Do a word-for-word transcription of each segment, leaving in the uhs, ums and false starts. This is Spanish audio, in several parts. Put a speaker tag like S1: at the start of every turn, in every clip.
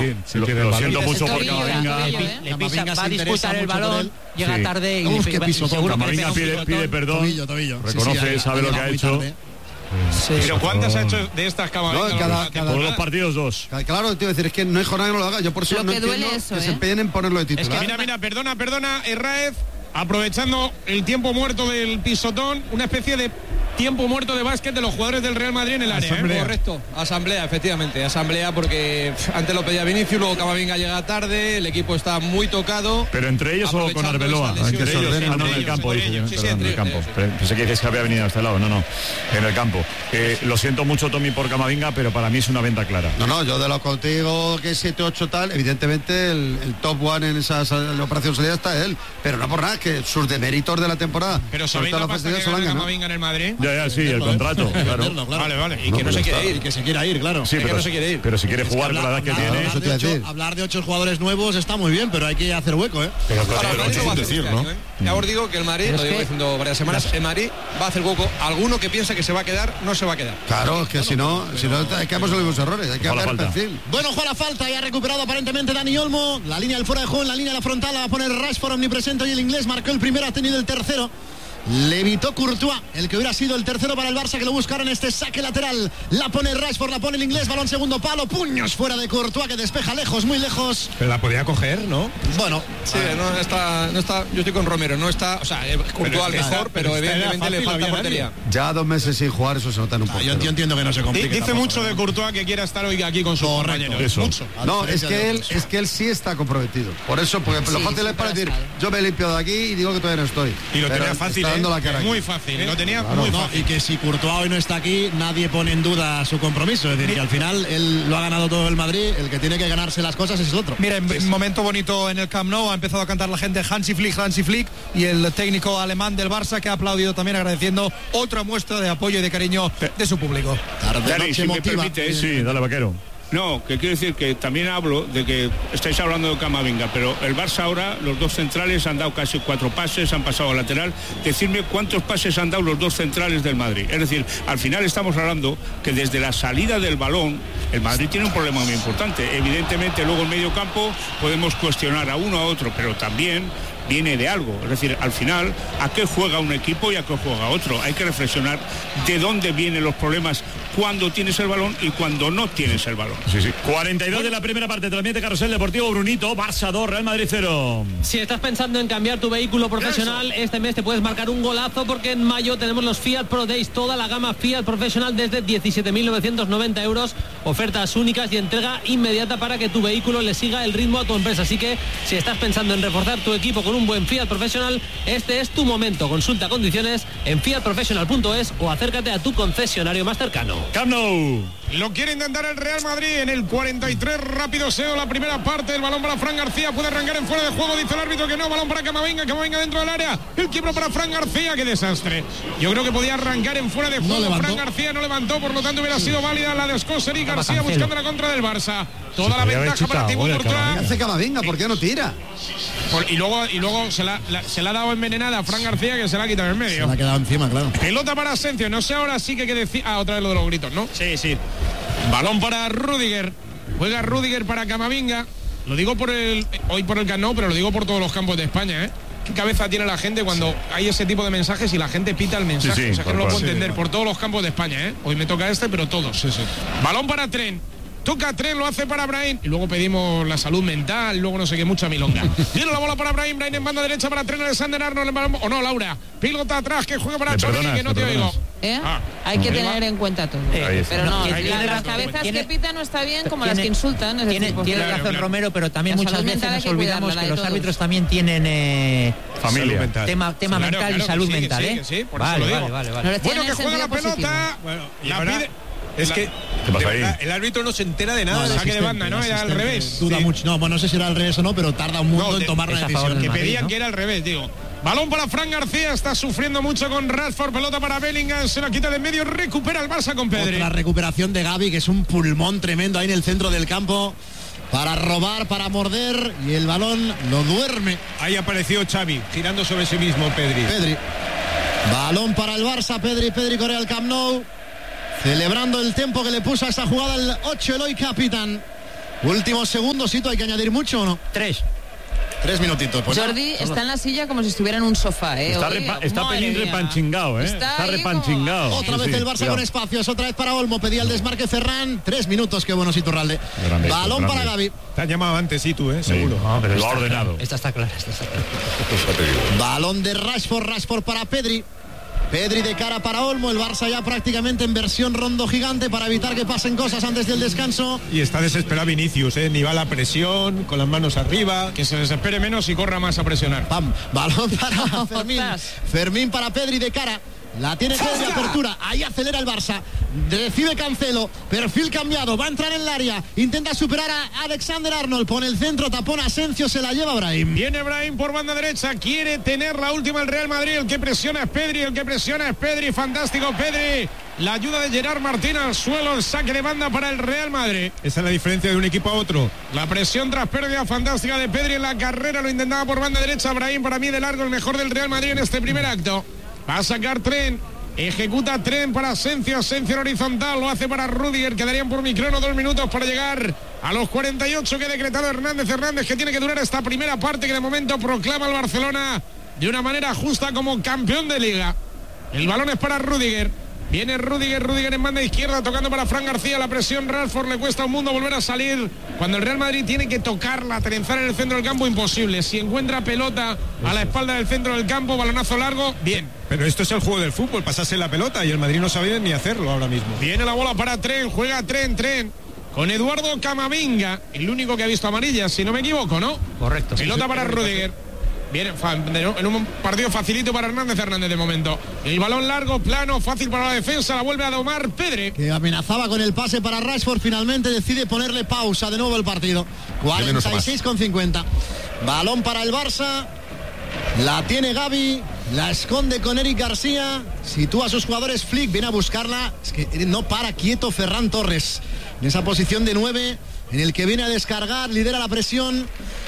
S1: sí, sí,
S2: lo,
S1: tiene
S2: lo
S1: el
S2: siento
S1: balón.
S2: mucho por
S3: tobillo,
S2: Camavinga.
S3: tobillo, ¿eh?
S4: Le pisa, va a disputar el balón, llega
S2: Sí.
S4: tarde y
S5: Uf,
S4: le
S5: qué
S4: pega-
S5: pisotón.
S4: seguro que le
S2: Camavinga
S4: pega un
S2: pide,
S4: pisotón.
S2: pide perdón,
S5: Tobillo, tobillo.
S2: reconoce,
S5: Sí, sí, ha-
S2: sabe
S5: ha
S2: lo que ha
S5: llegado muy
S2: hecho.
S5: tarde.
S4: Sí.
S6: Pero ¿cuántas ha hecho de estas Camavinga?
S7: No, cada- cada-
S2: Todos los partidos dos.
S7: Claro, te iba a decir, es que no hay jornada que no lo haga. Yo por eso
S3: Lo
S7: no
S3: que duele
S7: entiendo
S3: eso,
S7: que
S3: ¿eh?
S7: se empeñen en ponerlo de
S6: Es
S7: titular.
S6: que mira, mira, perdona, perdona, Herráez, aprovechando el tiempo muerto del pisotón, una especie de tiempo muerto de básquet de los jugadores del Real Madrid en el área. ¿eh?
S8: Correcto, asamblea, efectivamente, asamblea porque pff, antes lo pedía Vinicius, luego Camavinga llega tarde, el equipo está muy tocado.
S2: Pero entre ellos o con
S8: Aprovechando
S2: Arbeloa.
S8: esa lesión.
S2: Entre ellos,
S7: Entre
S2: ah, no, en el
S6: ellos,
S2: campo,
S6: entre
S2: dice,
S6: ellos, sí, sí,
S2: perdón, en
S6: entre
S2: el campo.
S6: ellos.
S2: Pero Pensé que dices que había venido a este lado, no, no, en el campo. Eh, lo siento mucho, Tommy, por Camavinga, pero para mí es una venta clara.
S7: No, no, yo de lo contigo que siete ocho tal, evidentemente el, el top one en esa sal- la operación salida está él, pero no por nada, que sus deméritos de la temporada.
S6: Pero
S7: sobre
S6: ¿sabéis
S7: todo
S6: la
S7: la
S6: pasta que
S7: facilidad, se la
S6: gana
S7: han ganado.
S6: Camavinga en el Madrid?
S2: Ya, ya, sí, el contrato, claro.
S5: Venderlo, claro.
S6: Vale, vale.
S8: Y que no se quiere
S5: Y
S8: ir.
S5: que se quiera ir, claro.
S2: Sí,
S8: que
S2: pero,
S8: no se quiere ir.
S2: pero si quiere jugar con la edad que
S5: hablar,
S2: tiene.
S7: eso
S5: hablar,
S7: te iba
S5: de
S7: a
S5: ocho,
S7: decir.
S5: hablar de ocho jugadores nuevos está muy bien, pero hay que hacer hueco, ¿eh?
S1: Pero
S8: Ahora,
S1: claro,
S8: no,
S1: es
S8: eso va a
S1: un
S8: hacer
S1: decir,
S8: este
S1: ¿no?
S8: año, ¿eh? Ya os digo que el Madrid,
S4: Pero
S8: lo
S4: es
S8: llevo
S4: que-
S8: diciendo varias semanas, el Madrid va a hacer hueco. Alguno que piensa que se va a quedar, no se va a quedar.
S7: Claro, es que si no, si no, hay que hacer los mismos errores, hay que
S2: Ojalá
S7: hacer
S2: falta.
S7: perfil.
S5: Bueno, juega la falta y ha recuperado aparentemente Dani Olmo. La línea del fuera de juego, en la línea de la frontal la va a poner Rashford omnipresente y el inglés marcó el primero, ha tenido el tercero. Le evitó Courtois, el que hubiera sido el tercero para el Barça, que lo buscaron este saque lateral. La pone Rashford, la pone el inglés, balón segundo palo, puños fuera de Courtois, que despeja lejos, muy lejos.
S1: Pero la podía coger, ¿no?
S5: Bueno,
S8: Sí, no está, no está, yo estoy con Romero, no está, o sea, eh, Courtois
S1: es que
S8: mejor,
S1: está-
S8: pero,
S1: pero está
S8: evidentemente le
S1: fácil,
S8: falta
S1: había
S8: portería.
S7: Ya dos meses sin jugar, eso se nota en un
S5: ah,
S7: poco.
S5: yo, yo entiendo que no se
S6: Di-
S5: complique.
S6: Dice
S5: tampoco,
S6: mucho
S5: ¿eh?
S6: de Courtois que quiera estar hoy aquí con sus
S5: Correcto.
S6: compañeros.
S2: Eso.
S6: Mucho.
S5: A
S7: No,
S5: diferencia
S7: es que
S5: de
S7: él,
S5: otros.
S7: es que él sí está comprometido. Por eso, porque lo
S3: Sí,
S7: fácil es
S3: siempre
S7: para
S3: ha
S7: decir,
S3: estado.
S7: yo me he limpiado de aquí y digo que todavía no estoy.
S6: Y lo
S7: Pero
S6: tenía fácil,
S7: está
S6: ¿eh?
S7: dando la cara aquí.
S6: Muy fácil, ¿eh? Lo tenía muy
S5: No,
S6: fácil.
S5: y que si Courtois hoy no está aquí, nadie pone en duda su compromiso. Es decir, que al final él lo ha ganado todo el Madrid, el que tiene que ganarse las cosas es el otro.
S9: Mira, en un momento bonito en el Camp Nou, ha empezado a cantar la gente Hansi Flick, Hansi Flick, y el técnico alemán del Barça que ha aplaudido también agradeciendo otra muestra de apoyo y de cariño de su público.
S5: Tarde
S10: Dani,
S5: noche
S10: si me
S5: emotiva.
S10: permites.
S2: Sí, dale, vaquero.
S10: No, que quiero decir que también hablo de que estáis hablando de Camavinga, pero el Barça ahora, los dos centrales han dado casi cuatro pases, han pasado al lateral. Decidme cuántos pases han dado los dos centrales del Madrid. Es decir, al final estamos hablando que desde la salida del balón, el Madrid tiene un problema muy importante. Evidentemente, luego en medio campo podemos cuestionar a uno a otro, pero también viene de algo. Es decir, al final, ¿a qué juega un equipo y a qué juega otro? Hay que reflexionar de dónde vienen los problemas cuando tienes el balón y cuando no tienes el balón.
S2: Sí, sí. cuarenta y dos de la primera parte, transmite Carrusel Deportivo Brunito, Barça dos, Real Madrid cero.
S4: Si estás pensando en cambiar tu vehículo profesional, este mes te puedes marcar un golazo porque en mayo tenemos los Fiat Pro Days, toda la gama Fiat Professional desde diecisiete mil novecientos noventa euros, ofertas únicas y entrega inmediata para que tu vehículo le siga el ritmo a tu empresa. Así que si estás pensando en reforzar tu equipo con un buen Fiat Professional, este es tu momento. Consulta condiciones en fiat professional punto es o acércate a tu concesionario más cercano.
S2: Camp Nou.
S6: Lo quiere intentar el Real Madrid en el cuarenta y tres, rápido Seo, la primera parte, el balón para Fran García, puede arrancar en fuera de juego, dice el árbitro que no, balón para Camavinga, Camavinga dentro del área, el quiebro para Fran García, qué desastre. Yo creo que podía arrancar en fuera de juego,
S5: No
S6: Fran García no levantó, por lo tanto hubiera sido válida la de Scoser y García
S4: Cancelo.
S6: buscando la contra del Barça. Toda la
S1: podría haber
S6: ventaja para
S1: chutado,
S6: Thibaut
S1: gol de
S6: Courtois.
S1: Camavinga.
S7: ¿Qué hace Camavinga? ¿Por qué no tira?
S6: Por- y luego, y luego se, la, la- se la ha dado envenenada a Fran García, que se la ha quitado en
S5: Se
S6: medio.
S5: le ha quedado encima, claro.
S6: Pelota para Asensio, no sé ahora sí que que decir. Ah, otra vez lo de los gritos, ¿no?
S8: Sí, sí.
S6: Balón para Rüdiger. Juega Rüdiger para Camavinga. Lo digo por el hoy por el Camp Nou, pero lo digo por todos los campos de España, ¿eh? ¿Qué cabeza tiene la gente cuando hay ese tipo de mensajes y la gente pita el mensaje?
S2: Sí, sí,
S6: o sea, que
S2: tal
S6: no lo
S2: cual.
S6: puedo entender por todos los campos de España, ¿eh? Hoy me toca este, pero todos. Balón para Tren. Toca Tren, lo hace para Brahim. Y luego pedimos la salud mental, luego no sé qué, mucha milonga. Viene la bola para Brahim, Brahim en banda derecha para Tren, Alexander Arnold, en balón- o no, Laura. Pilota atrás, que juega para
S2: Me
S6: Chorri,
S2: perdonas,
S6: que no
S2: me
S6: te oigo.
S2: perdonas.
S3: ¿Eh?
S6: Ah,
S3: Hay que
S6: ahí
S3: tener
S6: va.
S3: en cuenta todo.
S2: Ahí está.
S3: Pero no,
S4: No,
S3: la-
S4: tiene
S3: las
S4: razón.
S3: cabezas
S4: Tiene-
S3: que pitan no está bien como
S4: tiene-
S3: las que insultan. Es
S4: Tiene,
S3: decir,
S4: tiene
S3: porque-
S4: razón Romero, pero también
S3: La
S4: muchas
S3: salud
S4: veces
S3: mental hay
S4: nos
S3: que
S4: olvidamos
S3: cuidarla, la
S4: que
S3: de
S4: los
S3: todos.
S4: árbitros también tienen eh,
S2: Familia.
S1: mental.
S4: tema, tema
S6: Claro,
S4: mental
S6: claro,
S4: y salud
S6: que sí, que
S4: mental,
S6: sí,
S4: ¿eh?
S6: que sí, por eso
S4: vale,
S6: lo digo.
S4: vale, vale,
S3: No
S4: vale.
S3: lo decían
S6: Bueno,
S3: en
S6: que juega la
S3: sentido positivo.
S6: pelota.
S8: Bueno, y
S6: La
S8: ahora
S6: pide-
S8: es
S6: la-
S8: que
S2: ¿Qué pasa
S8: de
S2: ahí?
S8: verdad, el árbitro no se entera de nada.
S5: No, el
S6: saque de
S5: asistente,
S6: banda, ¿no?
S5: el
S6: Era al
S5: asistente
S6: revés.
S5: Duda
S6: Sí.
S5: mucho. No, bueno, no sé si era al revés o no, pero tarda un mundo
S6: No,
S5: en
S6: de-
S5: tomar
S4: es
S5: la
S4: a favor
S5: decisión.
S4: del
S6: Que
S4: Madrid,
S6: pedían
S4: ¿no?
S6: que era al revés, digo. Balón para Fran García, está sufriendo mucho con Rashford, pelota para Bellingham, se la quita de en medio, recupera el Barça con Pedri.
S5: Otra recuperación de Gavi, que es un pulmón tremendo ahí en el centro del campo. Para robar, para morder, y el balón lo duerme
S8: ahí apareció Xavi, girando sobre sí mismo Pedri.
S5: Pedri. Balón para el Barça, Pedri, Pedri corre al Camp Nou. Celebrando el tiempo que le puso a esa jugada el ocho Eloy Capitán. Últimos segundos, ¿sí? ¿Hay que añadir mucho o no?
S4: Tres.
S5: Tres minutitos. Pues
S1: Jordi
S5: nada.
S1: está en la silla como si estuviera en un sofá, ¿eh?
S2: Está,
S1: Oye,
S2: repa, está
S1: madre
S2: Pelín
S1: mía.
S2: repanchingado, ¿eh?
S1: Está
S2: Está
S1: ahí
S2: repanchingado.
S1: como-
S5: Otra
S2: Sí,
S5: vez
S2: sí,
S5: el Barça
S2: cuidado.
S5: con espacios, otra vez para Olmo, pedía el desmarque Ferran, tres minutos, qué bueno Iturralde.
S2: Grande,
S5: Balón
S2: grande.
S5: para Gavi.
S3: Te has llamado antes, sí, tú, ¿eh?
S2: Sí.
S3: Seguro.
S2: No, pero lo ha
S4: Esta-
S2: ordenado.
S4: Esta está clara, esta está clara.
S5: Balón de Rashford, Rashford para Pedri. Pedri de cara para Olmo, el Barça ya prácticamente en versión rondo gigante para evitar que pasen cosas antes del descanso.
S3: Y está desesperado Vinicius, ¿eh? Ni va a la presión, con las manos arriba.
S6: Que se desespere menos y corra más a presionar.
S5: Pam, balón para Fermín.
S1: Ostras.
S5: Fermín para Pedri de cara. La tiene Pedri de apertura. Ahí acelera el Barça. Recibe Cancelo. Perfil cambiado. Va a entrar en el área. Intenta superar a Alexander Arnold. Pone el centro. Tapón Asensio. Se la lleva Brahim.
S6: Viene Brahim por banda derecha, quiere tener la última el Real Madrid, el que presiona es Pedri, el que presiona es Pedri, fantástico Pedri, la ayuda de Gerard Martín al suelo, el saque de banda para el Real Madrid.
S3: Esa es la diferencia de un equipo a otro.
S6: La presión tras pérdida fantástica de Pedri en la carrera, lo intentaba por banda derecha Brahim, para mí de largo el mejor del Real Madrid en este primer acto. Va a sacar Tren, ejecuta Tren para Asensio, Asensio en horizontal, lo hace para Rudiger, quedarían por microno dos minutos para llegar a los cuarenta y ocho que ha decretado Hernández Hernández, que tiene que durar esta primera parte que de momento proclama al Barcelona de una manera justa como campeón de Liga. El balón es para Rudiger. Viene Rudiger, Rudiger en banda izquierda tocando para Fran García, la presión Rashford, le cuesta un mundo volver a salir cuando el Real Madrid tiene que tocarla, trenzar en el centro del campo, imposible. Si encuentra pelota a la espalda del centro del campo, balonazo largo, bien.
S3: Pero esto es el juego del fútbol, pasarse la pelota y el Madrid no sabe ni hacerlo ahora mismo.
S6: Viene la bola para Tren, juega Tren, Tren con Eduardo Camavinga, el único que ha visto amarilla, si no me equivoco, ¿no?
S4: Correcto.
S6: Pelota para Rudiger. Viene en un partido facilito para Hernández Hernández de momento. El balón largo, plano, fácil para la defensa, la vuelve a domar Pedri.
S5: Que amenazaba con el pase para Rashford. Finalmente decide ponerle pausa de nuevo el partido. cuarenta y seis con cincuenta. Balón para el Barça. La tiene Gavi. La esconde con Eric García. Sitúa a sus jugadores. Flick viene a buscarla. Es que no para quieto Ferran Torres. En esa posición de nueve, en el que viene a descargar, lidera la presión.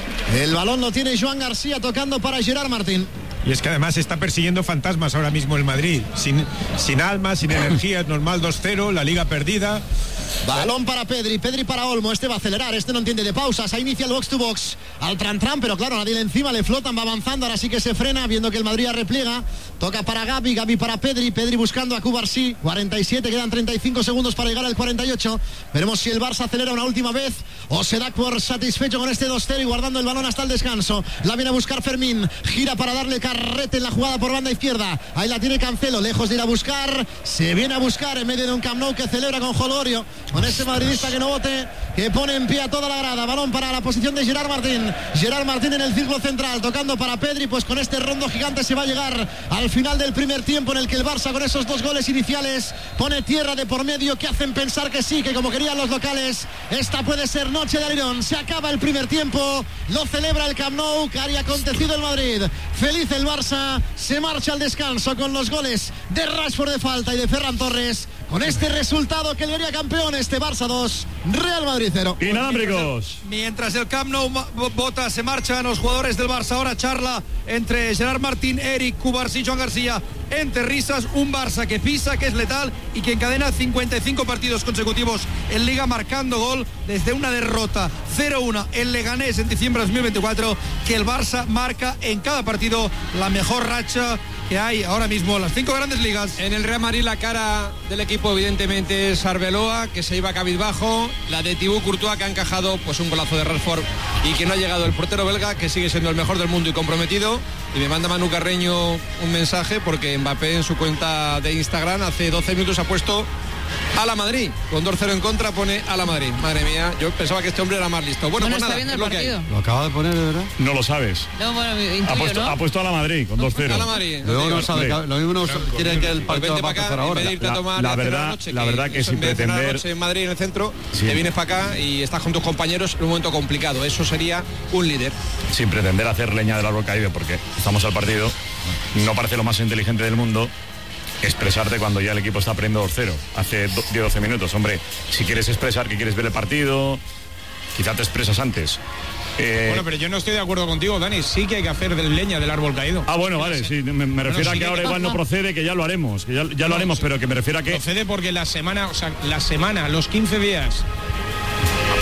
S5: El balón lo tiene Joan García tocando para Gerard Martín.
S3: Y es que además está persiguiendo fantasmas ahora mismo el Madrid. Sin, sin alma, sin energía, es normal dos cero, la liga perdida.
S5: Balón para Pedri, Pedri para Olmo, este va a acelerar, este no entiende de pausas, ahí inicia el box to box, al tran tran, pero claro, nadie le encima, le flotan, va avanzando, ahora sí que se frena, viendo que el Madrid ya repliega, toca para Gavi, Gavi para Pedri, Pedri buscando a Cubarsí, cuarenta y siete, quedan treinta y cinco segundos para llegar al cuarenta y ocho, veremos si el Barça acelera una última vez o se da por satisfecho con este dos cero y guardando el balón hasta el descanso, la viene a buscar Fermín, gira para darle carrete en la jugada por banda izquierda, ahí la tiene Cancelo, lejos de ir a buscar, se viene a buscar en medio de un Camp Nou que celebra con Jolorio, con ese madridista que no vote, que pone en pie a toda la grada, balón para la posición de Gerard Martín, Gerard Martín en el círculo central, tocando para Pedri, pues con este rondo gigante se va a llegar al final del primer tiempo en el que el Barça con esos dos goles iniciales pone tierra de por medio que hacen pensar que sí, que como querían los locales, esta puede ser noche de alirón, se acaba el primer tiempo, lo celebra el Camp Nou, que haría acontecido el Madrid, feliz el Barça, se marcha al descanso con los goles de Rashford de falta y de Ferran Torres, con este resultado que le haría campeón este Barça dos, Real Madrid cero.
S2: Inalámbricos.
S9: Mientras el Camp Nou bota, se marchan los jugadores del Barça. Ahora charla entre Gerard Martín, Eric, Cubarsí, Joan García. Entre risas, un Barça que pisa, que es letal y que encadena cincuenta y cinco partidos consecutivos en Liga marcando gol desde una derrota cero uno en Leganés en diciembre de dos mil veinticuatro, que el Barça marca en cada partido la mejor racha que hay ahora mismo en las cinco grandes ligas.
S8: En el Real Madrid la cara del equipo evidentemente es Arbeloa, que se iba cabizbajo, la de Thibaut Courtois, que ha encajado pues un golazo de Rashford y que no ha llegado el portero belga, que sigue siendo el mejor del mundo y comprometido. Y me manda Manu Carreño un mensaje porque Mbappé en su cuenta de Instagram hace doce minutos ha puesto a la Madrid, con dos cero en contra pone a la Madrid. Madre mía, yo pensaba que este hombre era más listo. Bueno,
S1: Bueno,
S8: pues
S1: está
S8: nada,
S1: viendo
S8: es
S1: el
S8: lo que hay.
S1: partido.
S7: Lo acaba de poner, de verdad.
S2: No lo sabes.
S1: No, bueno,
S2: Ha
S1: intuyo,
S2: puesto,
S1: ¿no?
S2: ha puesto a la Madrid con dos cero.
S8: A la Madrid.
S7: Luego
S8: no
S7: no
S8: te
S7: sabe,
S2: hombre.
S7: que- lo mismo no quiere que el
S8: Pues
S7: partido
S8: vente
S7: va a
S8: para acá,
S7: empezar
S8: en
S7: ahora.
S8: vez de irte a
S2: La-
S8: tomar
S2: la
S8: y a cenar
S2: verdad-
S8: noche,
S2: la verdad que
S8: eso,
S2: sin
S8: en vez de cenar
S2: pretender-
S8: noche en Madrid en el centro,
S2: Sí.
S8: te vienes para acá y estás con tus compañeros en un momento complicado. Eso sería un líder.
S2: Sin pretender hacer leña del árbol caído, porque estamos al partido, no parece lo más inteligente del mundo expresarte cuando ya el equipo está perdiendo dos cero, hace diez doce minutos. Hombre, si quieres expresar que quieres ver el partido, quizá te expresas antes. Eh,
S6: Bueno, pero yo no estoy de acuerdo contigo, Dani. Sí que hay que hacer de leña del árbol caído.
S2: ah, bueno, vale, sí, me, me refiero
S6: sí
S2: a que
S6: que-
S2: ahora igual no procede, que ya lo haremos, que ya, ya lo haremos, pero que me refiero a que...
S6: Procede porque la semana, o sea, la semana, los quince días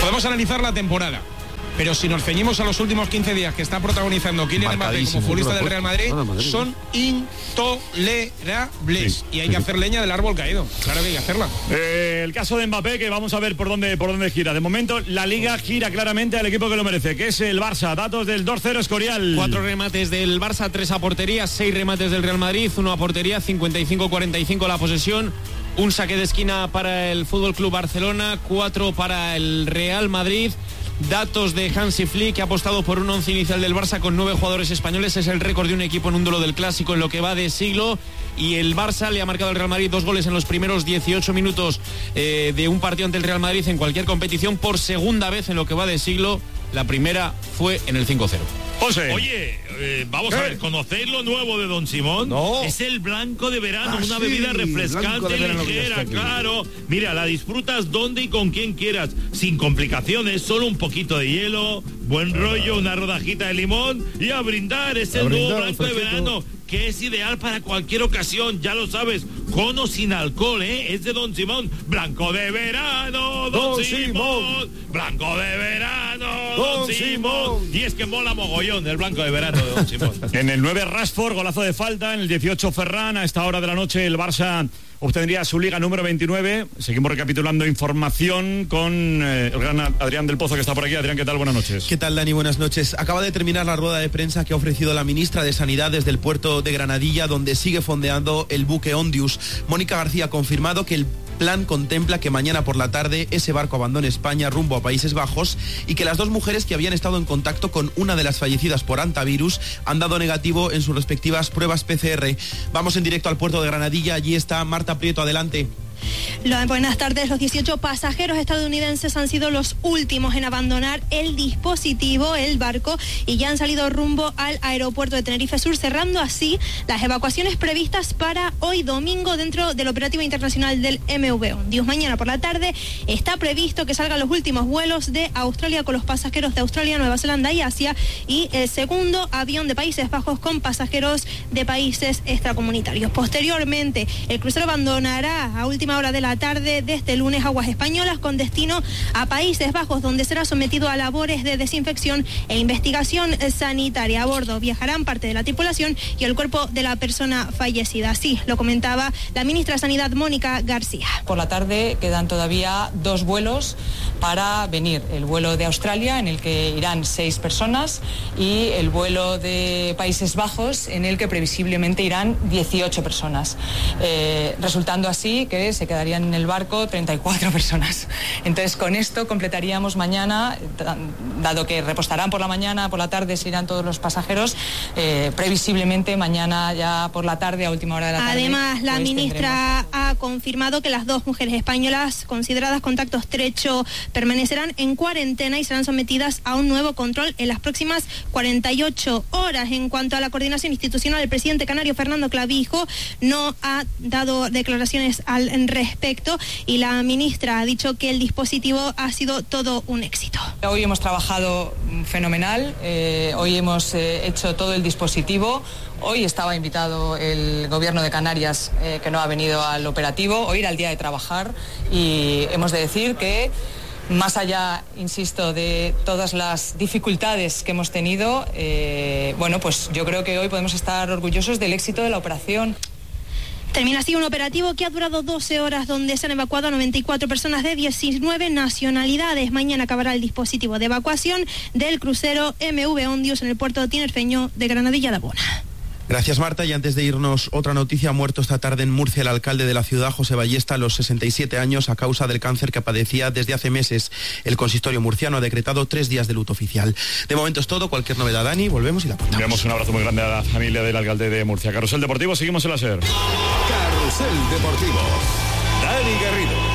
S6: podemos analizar la temporada. Pero si nos ceñimos a los últimos quince días que está protagonizando Kylian Mbappé como futbolista del Real Madrid, son intolerables. Sí, y hay sí, que hacer leña del árbol caído. Claro que hay que hacerla.
S2: Eh, el caso de Mbappé, que vamos a ver por dónde, por dónde gira. De momento, la Liga gira claramente al equipo que lo merece, que es el Barça. Datos del dos cero Escorial.
S11: Cuatro remates del Barça, tres a portería, seis remates del Real Madrid, uno a portería, cincuenta y cinco cuarenta y cinco la posesión. Un saque de esquina para el Fútbol Club Barcelona, cuatro para el Real Madrid. Datos de Hansi Flick, que ha apostado por un once inicial del Barça con nueve jugadores españoles. Es el récord de un equipo en un duelo del Clásico en lo que va de siglo. Y el Barça le ha marcado al Real Madrid dos goles en los primeros dieciocho minutos eh, de un partido ante el Real Madrid en cualquier competición por segunda vez en lo que va de siglo. La primera fue en el cinco cero.
S2: José.
S12: Oye, eh, vamos ¿Qué? a ver, ¿conocéis lo nuevo de Don Simón?
S13: No.
S12: Es el blanco de verano,
S13: ah,
S12: una
S13: sí,
S12: bebida refrescante, ligera, claro. Mira, la disfrutas donde y con quien quieras, sin complicaciones, solo un poquito de hielo, buen rollo, una rodajita de limón y a brindar. Es el nuevo blanco de verano, que es ideal para cualquier ocasión, ya lo sabes, con o sin alcohol, ¿eh? Es de Don Simón, blanco de verano, Don, Don Simón. Simón, blanco de verano, Don, Don Simón. Simón. Y es que mola mogollón el blanco de verano de Don Simón.
S2: En el nueve Rashford, golazo de falta, en el dieciocho Ferran, a esta hora de la noche el Barça obtendría su liga número veintinueve. Seguimos recapitulando información con eh, el gran Adrián del Pozo, que está por aquí. Adrián, ¿qué tal? Buenas noches.
S14: ¿Qué tal, Dani? Buenas noches. Acaba de terminar la rueda de prensa que ha ofrecido la ministra de Sanidad desde el puerto de Granadilla, donde sigue fondeando el buque Ondius. Mónica García ha confirmado que el plan contempla que mañana por la tarde ese barco abandone España rumbo a Países Bajos y que las dos mujeres que habían estado en contacto con una de las fallecidas por hantavirus han dado negativo en sus respectivas pruebas P C R. Vamos en directo al puerto de Granadilla. Allí está Marta Prieto. Adelante.
S15: Buenas tardes. Los dieciocho pasajeros estadounidenses han sido los últimos en abandonar el dispositivo, el barco, y ya han salido rumbo al aeropuerto de Tenerife Sur, cerrando así las evacuaciones previstas para hoy domingo dentro del operativo internacional del M V Ondius. Mañana por la tarde está previsto que salgan los últimos vuelos de Australia con los pasajeros de Australia, Nueva Zelanda y Asia, y el segundo avión de Países Bajos con pasajeros de países extracomunitarios. Posteriormente, el crucero abandonará a última hora de la tarde desde lunes aguas españolas con destino a Países Bajos, donde será sometido a labores de desinfección e investigación sanitaria. A bordo viajarán parte de la tripulación y el cuerpo de la persona fallecida. Así lo comentaba la ministra de Sanidad, Mónica García.
S16: Por la tarde quedan todavía dos vuelos para venir. El vuelo de Australia, en el que irán seis personas, y el vuelo de Países Bajos, en el que previsiblemente irán dieciocho personas. Eh, resultando así que se quedarían en el barco treinta y cuatro personas. Entonces, con esto completaríamos mañana, dado que repostarán por la mañana, por la tarde se irán todos los pasajeros, eh, previsiblemente mañana ya por la tarde, a última hora de la tarde.
S15: Además, la
S16: pues
S15: ministra
S16: tendremos...
S15: ha confirmado que las dos mujeres españolas consideradas contacto estrecho permanecerán en cuarentena y serán sometidas a un nuevo control en las próximas cuarenta y ocho horas. En cuanto a la coordinación institucional, el presidente canario Fernando Clavijo no ha dado declaraciones al respecto y la ministra ha dicho que el dispositivo ha sido todo un éxito.
S16: Hoy hemos trabajado fenomenal, eh, hoy hemos eh, hecho todo el dispositivo. Hoy estaba invitado el gobierno de Canarias, eh, que no ha venido al operativo. Hoy era el día de trabajar y hemos de decir que, más allá, insisto, de todas las dificultades que hemos tenido, eh, bueno, pues yo creo que hoy podemos estar orgullosos del éxito de la operación.
S15: Termina así un operativo que ha durado doce horas, donde se han evacuado a noventa y cuatro personas de diecinueve nacionalidades. Mañana acabará el dispositivo de evacuación del crucero M V Ondius en el puerto tinerfeño de Granadilla de Abona.
S14: Gracias, Marta. Y antes de irnos, otra noticia: ha muerto esta tarde en Murcia el alcalde de la ciudad, José Ballesta, a los sesenta y siete años, a causa del cáncer que padecía desde hace meses. El consistorio murciano ha decretado tres días de luto oficial. De momento es todo. Cualquier novedad, Dani, volvemos y la apuntamos.
S2: Enviamos un abrazo muy grande a la familia del alcalde de Murcia. Carrusel Deportivo, seguimos en la SER.
S17: Carrusel Deportivo. Dani Garrido.